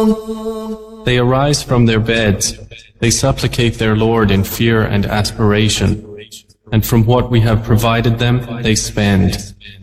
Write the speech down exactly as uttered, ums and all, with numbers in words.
They arise from their beds, they supplicate their Lord in fear and aspiration, and from what we have provided them they spend.